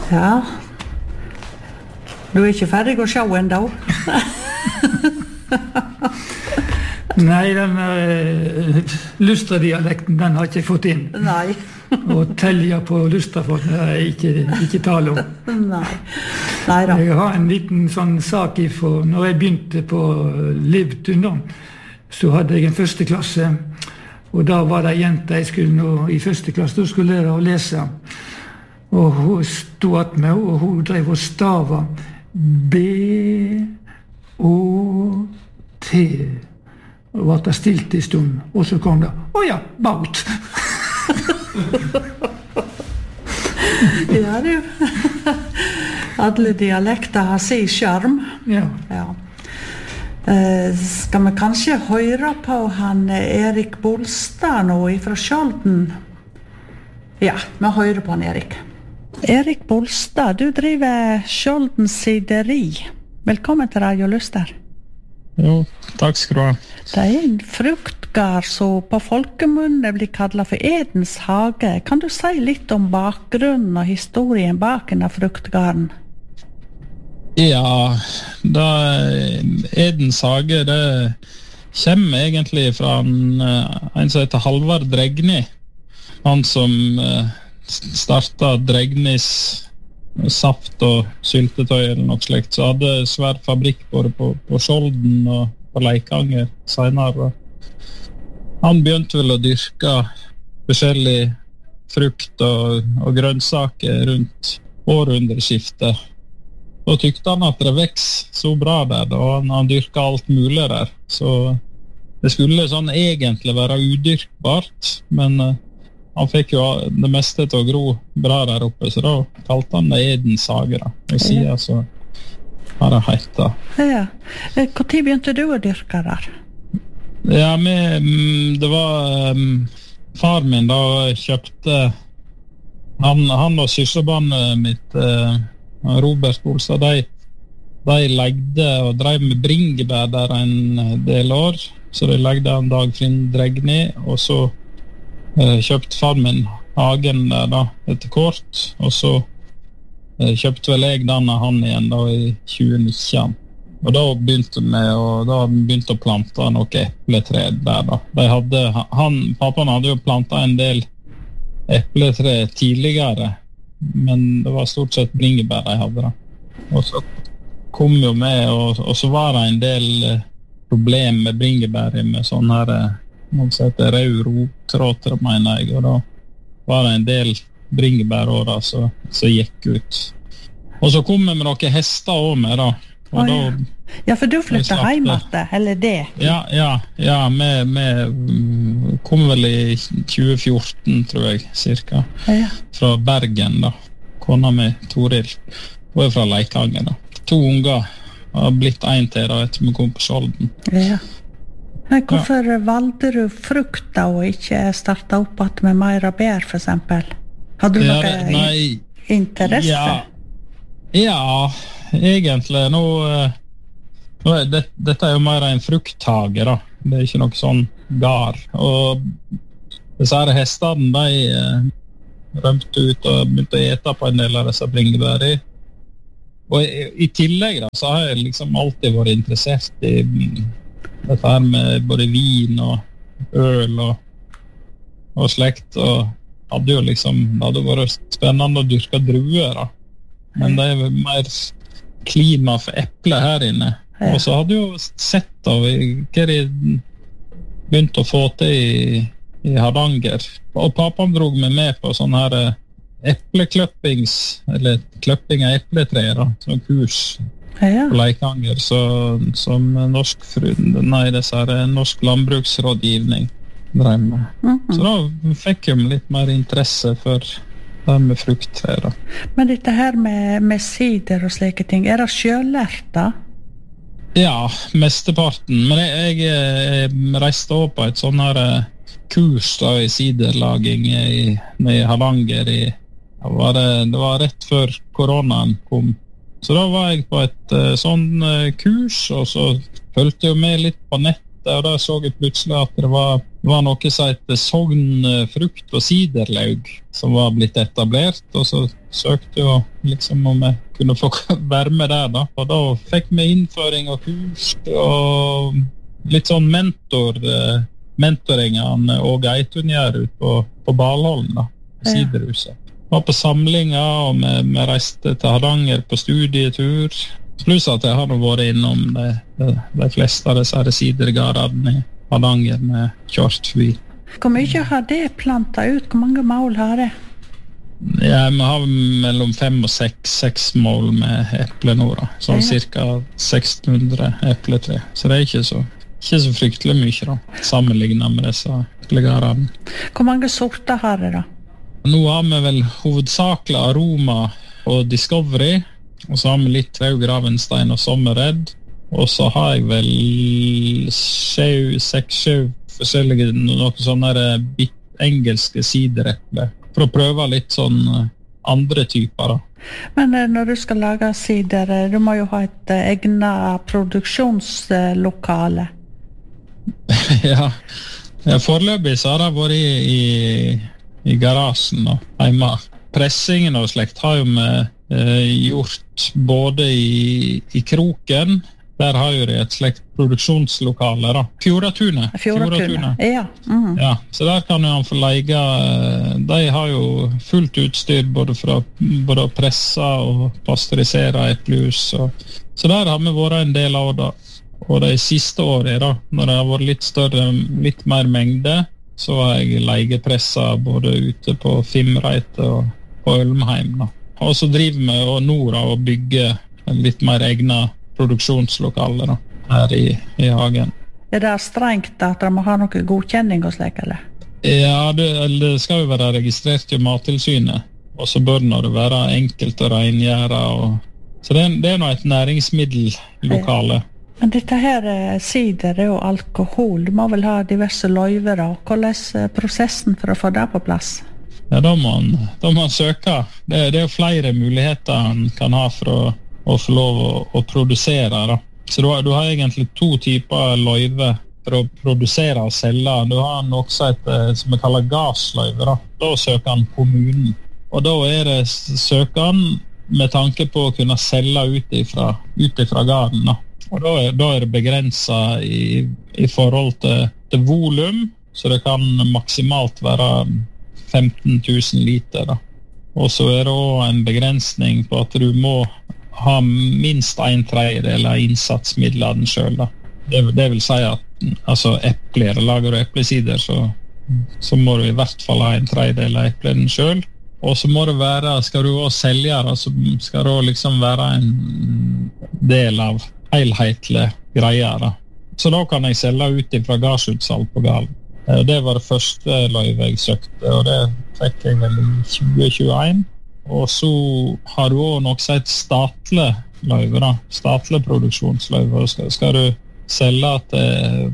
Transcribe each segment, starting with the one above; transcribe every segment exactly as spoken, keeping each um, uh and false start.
Ja. Du er ikke ferdig å se enda? Nei, den uh, Lustra-dialekten, den har ikke jeg fått inn. Nei. Og telja på Lustrafolk, det er ikke, ikke tale om. Nei. Nei da. Jeg har en liten sånn sak ifra, når jeg begynte på Livtun, da, så hadde jeg en første klasse, og da var det jente jeg skulle nå i første klasse, da skulle jeg lære å lese. Og hun stod at meg, og hun drev og stava B O T. Og var det stilt i stund, og så kom det, å ja, baut. Ja, du. Alle dialekter har sin skjerm. Ja. Ja. Eh, skal vi kanskje høre på han Erik Bolstad nå fra Skjolden? Ja, vi hører på han Erik. Erik Bolstad, du driver Skjolden sideri. Velkommen til Radio Luster. Jo, takk skal du ha. Det er en fruktgard som på folkemunne blir kallet for Edens hage. Kan du si litt om bakgrunnen og historien bak denne fruktgarden? Ja, da Edens hage, det kommer egentlig fra en, en som heter Halvard Dregni. Han som startet Dregnis saft og syltetøy eller noe slikt, så hadde svær fabrikk både på, på Skjolden og på Leikanger senere. Han begynte vel å dyrke forskjellig frukt og, og grønnsaker rundt århundreskiftet. Da tykte han at det vekst så bra der, og han, han dyrket alt mulig der. Så det skulle sånn egentlig være udyrkbart, men uh, han fikk jo det meste til å gro bra der oppe, så da kalte han det Edens hage da. Og siden så har det hett da. Ja. Hvor tid begynte du å dyrke der? Ja, med, det var um, far min da kjøpte han, han og søsterbarnet mitt uh, Robert Bolstad, de, de legde og drev med bringebær der en del år, så de legde en Dagfinn Dregni, og så uh, kjøpte far min hagen der da etter kort, og så uh, kjøpte vel jeg den av han igjen da i tjue nitten. Og da begynte vi og da begynte å plante noe epletre der da. De hadde, han, pappaen hadde jo plantet en del epletre tidligere, men det var stort sett bringebær de hadde da. Og så kom jo med, og, og så var det en del problem med bringebær med sånn her, noe som heter rød rottråter, mener jeg, og da var det en del bringebærårer som gikk ut. Og så kom vi med noen hester også med da. Oh, ja. Ja, for du flyttet hjem etter, eller det? Ja, ja, ja vi kom vel i tjue fjorten, tror jeg, cirka. Ja. Fra Bergen da. Kona med Toril. Hun er fra Leikanger da. To unger har blitt en til da, etter vi kom på Skjolden. Ja. Men hvorfor ja. valgte du frukt da, og ikke startet opp at med mer og bær, for eksempel? Hadde du ja, noe nei, interesse? Ja, ja egentlig. Nå, nå er det, dette er jo mer en frukthage da. Det er ikke noe sånn gar. Og disse her hestene, de eh, rømte ut og begynte å ete på en del av disse bringebær i. Og i, i tillegg da, så har jeg liksom alltid vært interessert i dette her med både vin og øl og, og slekt. Og hadde jo liksom, det hadde vært spennende å dyrke druer da. Men det er mer klima for eple her inne. Ja. Og så hadde jeg jo sett da, hva de begynte å få til i, i Hardanger. Og pappaen drog meg med på sånn her eplekløppings, eller kløpping av epletreer da, sånn kurs ja. På Leikanger, så, som norsk, nei, disse her, norsk landbruksrådgivning drev med. Mm-hmm. Så da fikk jeg litt mer interesse for det med frukttrær da. Men dette her med, med sider og slike ting, er det selvlært da? Ja, mesteparten. Men jeg, jeg, jeg reiste også på et sånn her kurs da, i siderlaging i, i Hardanger. I, var det, det var rett før koronaen kom. Så da var jeg på et sånn kurs, og så følte jeg med litt på nett nettet, og da så jeg plutselig at det var, var noe som heter Sogn frukt- og siderlaug som var blitt etablert, og så søkte jeg liksom om jeg kunne få være med der da, og da fikk vi innføring og kurs og litt sånn mentor, mentoringene og Geitun gjør ut på, på Balholm da, på siderhuset. Var på samlinger, og vi, vi reiste til Hardanger på studietur, pluss at jeg har vært innom de, de, de fleste av disse sidergardene i Hardanger med kjørt forbi. Hvor mye har det plantet ut? Hvor mange mål har det? Ja, vi har mellom fem og seks, seks mål med eple nå da, sånn ja. Cirka seks hundre epletre, så det er ikke så, ikke så fryktelig mye da, sammenlignet med disse eplegardene. Hvor mange sorter har det da? Nå har vi vel hovedsakelig Aroma og Discovery, og så har vi litt Raug Ravenstein og Sommerred, og så har jeg vel sju, seks, sju forskjellige noen sånne bitt engelske sidereple, for å prøve litt sånn andre typer da. Men når du skal lage sider, du må jo ha et egnet produksjonslokale. Ja, foreløpig så har det vært i, i i garasjen og hjemme. Pressingen og slekt har jo vi eh, gjort både i, i Kroken, der har jo det et slekt produksjonslokale da. Fjordatunet. Fjordatunet, ja. Mm. Ja. Så der kan jo han få leie, de har jo fullt utstyr både for å, både å presse og pasteurisere eplejus. Så der har vi vært en del av det. Og de siste årene da, når det har vært litt større, litt mer mengde, så har jeg legepressa både ute på Fimreite og på Ølmheim da. Og så driver vi og Nora og bygger litt mer egnet produksjonslokaler da, her i, i hagen. Er det strengt at de må ha noe godkjenning og slik, eller? Ja, det, det skal jo være registrert i Mattilsynet, og så bør det være enkelt å rengjøre. Og, så det, det er nå et næringsmiddellokale. Ja. Men dette her sider og alkohol, du må vel ha diverse løyver, og hvordan er prosessen for å få det på plass? Ja, da må man, da må man søke. Det, det er jo flere muligheter man kan ha for å, å få lov å, å produsere. Da. Så du har, du har egentlig to typer løyver for å produsere og selge. Du har noe som heter, som vi kaller gassløyve. Da. da søker han kommunen. Og da er det søkeren med tanke på å kunne selge ut ifra, ut ifra garden. Da. Og da er, da er det begrenset i, i forhold til, til volum, så det kan maksimalt være femten tusen liter. Da. Og så er det også en begrensning på at du må ha minst en tredjedel av innsatsmidlene selv. Da. Det, det vil si at altså epler, lager du eplesider, så, så må du i hvert fall ha en tredjedel av eplene selv. Og så må det være, skal du også selge, så skal det også liksom være en del av helhetlige greier da. Så da kan jeg selge ut fra garsutsalg på Galen. Det var det første løyve jeg søkte, og det fikk jeg vel i tjue tjueen. Og så har du også noe som heter statlig løyve da, statlig produksjonsløyve. Skal, skal du selge til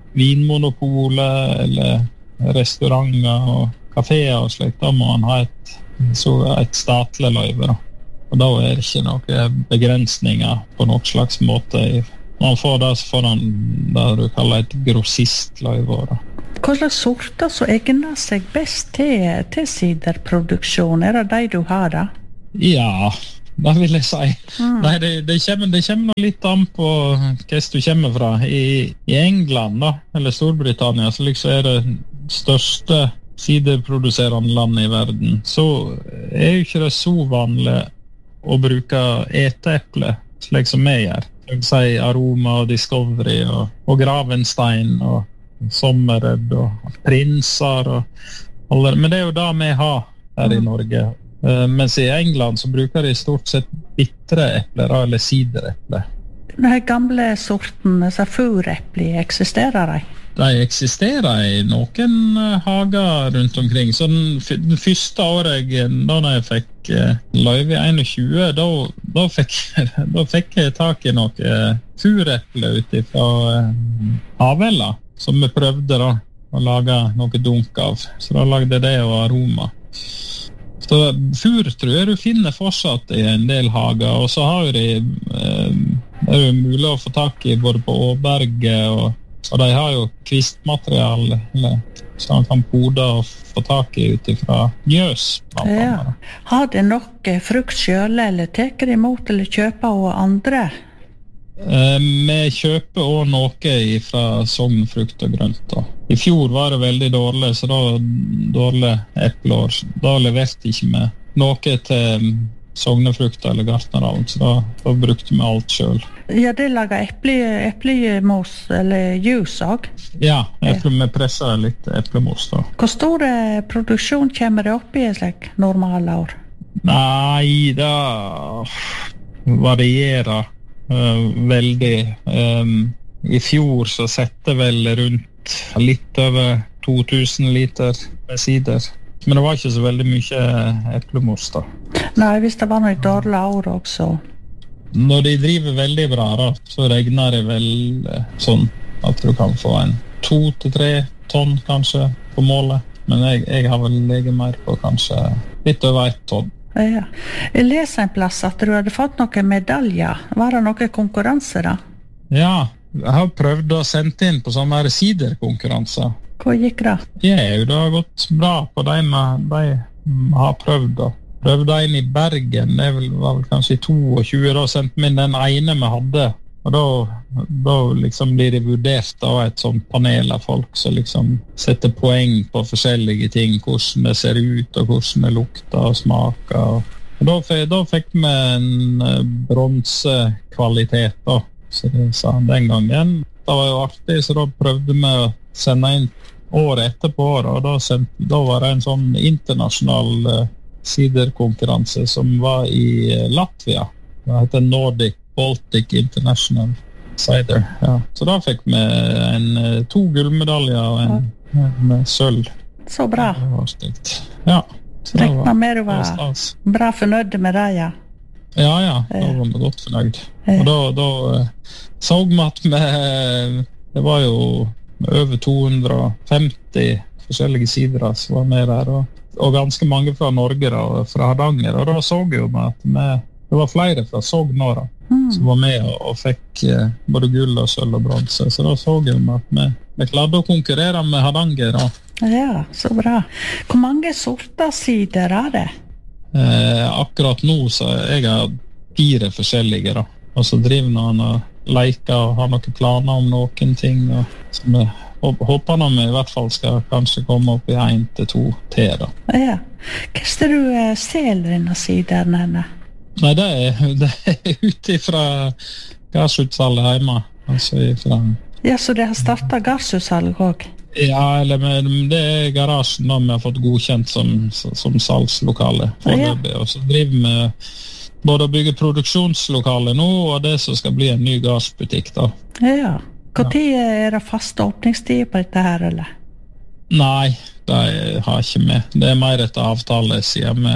vinmonopolet eller restauranter og kaféer og slikt, da må man ha et, så et statlig løyve da. Og da er det ikke noen begrensninger på noen slags måte. Når man får det, så får man det du kaller et grossistløyve. Hva slags sorter så egner seg best til, til siderproduksjon? Er det de du har da? Ja, det vil jeg si. Mm. Nei, det, det, kommer, det kommer litt an på hva du kommer fra. I, i England da, eller Storbritannia, så liksom er det største siderproduserende landet i verden. Så er jo ikke det så vanlig å bruke eteeple, slik som vi gjør. Jeg vil si Aroma og Discovery og, og Gravenstein og Sommerred og Prinser og alle. Men det er jo det vi har her i Norge. Uh, mens i England så bruker de stort sett bittre epler eller siderepler. Den gamle sorten, furepler, eksisterer de? De eksisterer i noen hager rundt omkring. Så den, den første året jeg, da jeg fikk uh, løyve i tjue, da, da, fikk, da fikk jeg tak i noe furepler ut fra uh, Havella, som vi prøvde da, å lage noe dunk av. Så da lagde det og Aroma. Så fur tror jeg du finner fortsatt i en del hager, og så har de, uh, er det mulig å få tak i både på Åberget og Og de har jo kvistmateriale som man kan pode og få tak i utifra njøs. Ja. Har det nok frukt selv, eller teker de imot eller kjøper av andre? Eh, vi kjøper også noe fra Sogn frukt og grønt. Da. I fjor var det veldig dårlig, så da dårlig epleår. Da leverte ikke vi noe til Sognefrukt eller Gartnerhallen, så da, da brukte vi alt selv. Ja, det lager eple, eplemos eller juice også? Ja, eple, vi presser litt eplemos da. Hvor stor produksjon kommer det opp i et slik normale år? Nei, det varierer uh, veldig. Um, I fjor så sette vel rundt litt over to tusen liter med sider. Men det var ikke så veldig mye eplemos da. Nei, hvis det var noe dårlig år også. Når de driver veldig bra da, så regner det vel eh, sånn at du kan få en to til tre tonn kanskje på målet. Men jeg, jeg har vel legget mer på kanskje litt over ett tonn. Ja. Jeg leser en plass at du hadde fått noen medaljer. Var det noen konkurranser da? Ja, jeg har prøvd å sende inn på sånne siderkonkurranser. Hvor gikk det? Ja, det har gått bra på de vi har prøvd da. Prøvde en i Bergen, det var vel kanskje i tjueto, da sendte vi inn den ene vi hadde. Og da, da liksom blir det vurdert av et sånt panel av folk som liksom setter poeng på forskjellige ting, hvordan det ser ut og hvordan det lukter og smaker. Og da, da fikk vi en bronsekvalitet da, så det sa den gangen. Det var jo artig, så da prøvde vi å sende inn året etterpå, og da, sendte, da var det en sånn internasjonal uh, siderkonkurranse som var i Latvia. Det heter Nordic Baltic International Cider. Ja. Så da fikk vi en, to gullmedaljer og en, en sølv. Så bra. Det var stygt. Ja. Tenk meg mer du var bra fornøyd med det, ja. Ja, ja. Da var vi godt fornøyd. Og da, da så vi at vi, det var jo over to hundre og femti forskjellige sider som var med der, og, og ganske mange fra Norge da, og fra Hardanger, og da så vi jo at vi, det var flere fra Sogn nå mm. som var med og, og fikk eh, både gull og sølv og bronse, så da så vi at vi, vi klarte å konkurrere med Hardanger. Da. Ja, så bra. Hvor mange sorter sider er det? Eh, akkurat nå så jeg har fire forskjellige da, og så driver noen og leker og har noen planer om noen ting, og som jeg håper når vi i hvert fall skal kanskje komme opp i en til to til da. Ja. Hva er det du selger denne siden henne? Nei, det er, det er ute fra gassutsalget hjemme. Altså ifra... Ja, så det har startet gassutsalg også? Ja, eller med, det er garasjen da vi har fått godkjent som, som salgslokale. Ja. Og så driver vi både å bygge produksjonslokale nå, og det som skal bli en ny gassbutikk da. Ja. Hvor tid er det faste åpningstid på dette her, eller? Nei, det har ikke vi. Det er mer et avtale, sier vi.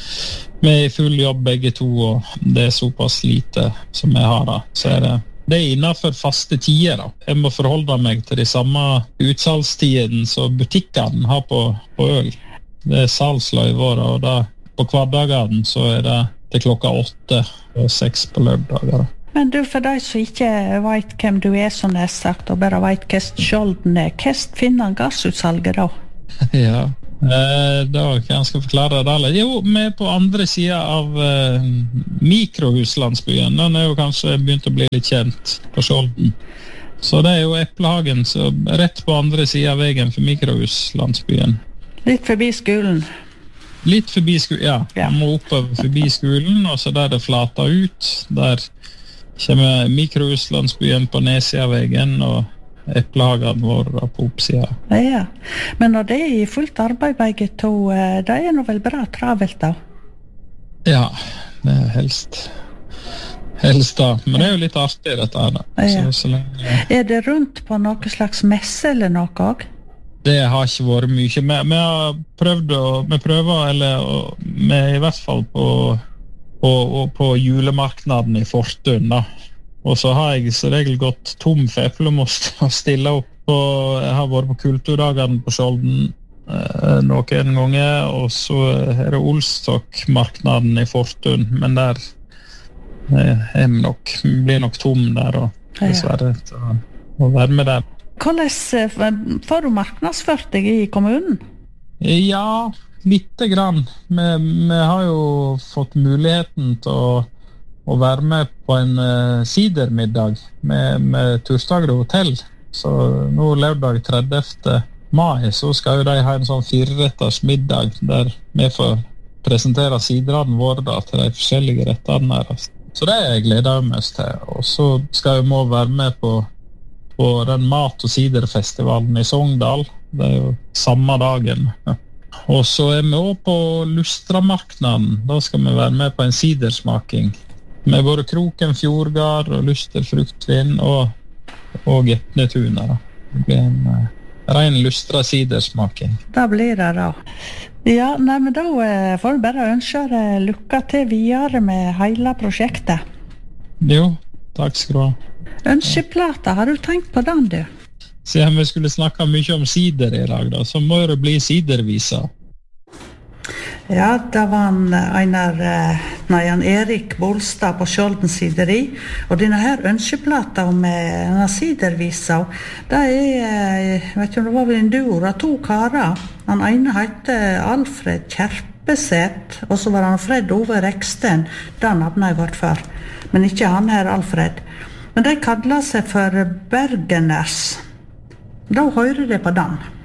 Vi er i full jobb begge to, og det er såpass lite som vi har da. Så er det, det er innenfor faste tider da. Jeg må forholde meg til de samme utsalgstiden som butikkene har på, på øl. Det er salgsløyver, og da, på hverdagene så er det til klokka åtte og seks på lørdager da. Men du, for deg som ikke vet hvem du er, som det er sagt, og bare vet hva Skjolden er, hva finner gassutsalget da? Ja, eh, da kan jeg skal forklare det alle. Jo, vi er på andre siden av eh, mikrohuslandsbyen. Den er jo kanskje begynt å bli litt kjent på Skjolden. Så det er jo Eplehagen, så rett på andre siden av veien for mikrohuslandsbyen. Litt forbi skolen? Litt forbi skolen, ja. ja. Man må oppover forbi skolen, og så der det flater ut, der kommer mikrohuslandsbyen på nedsiden og Eplehagen vår på oppsiden. Ja, men når det er i fullt arbeid begge to, det er noe vel bra travelt da? Ja, det er helst helst da, men det er jo litt artig dette her da. Ja. Så, så lenge, ja. Er det rundt på noe slags messe eller noe også? Det har ikke vært mye. Vi, vi har prøvd å, vi prøver, eller vi er i hvert fall på På, på julemarknaden i Fortun da. Og så har jeg så regel gått tom for eplemost og stille opp på, jeg har vært på kulturdagene på Skjolden eh, noen ganger, og så er det Olstokmarknaden i Fortun, men der eh, er nok, blir nok tom der og dessverre til å være med der. Hvordan får du marknadsført deg i kommunen? Ja, lite grann. Vi, vi har jo fått muligheten til å, å være med på en uh, sidermiddag med, med Turstagre hotell. Så nå lørdag tredivte mai så skal jo de ha en sånn fireretters middag der vi får presentere siderne våre da, til de forskjellige rettene her. Så det gleder jeg meg til. Og så skal vi må være med på, på den mat- og siderfestivalen i Sogndal. Det er jo samme dagen. Og så er vi også på Lustramarknaden. Da skal vi være med på en sidersmaking. Med både Kroken Fjordgard og Luster Fruktvin og, og Gepnetuna. Da. Det blir en uh, ren Lustra sidersmaking. Da blir det da. Ja, nei, men da uh, får vi bare ønske deg lykke til videre med hele prosjektet. Jo, takk skal du ha. Ønskeplata, har du tenkt på den, du? Siden vi skulle snakke mye om sider i dag, da, så må det bli sidervisa. Ja, det var en, Einar, nei, en Erik Bolstad på Skjolden sideri, og denne her ønskeplata om en sidervisa, det er, jeg vet ikke om det var vel en duo, det er to karer. Den ene heter Alfred Kjerpeset, og så var han Fred Ove Reksten, den hadde jeg vært for, men ikke han her Alfred. Men de kallar seg for Bergeners. Da hører de på den.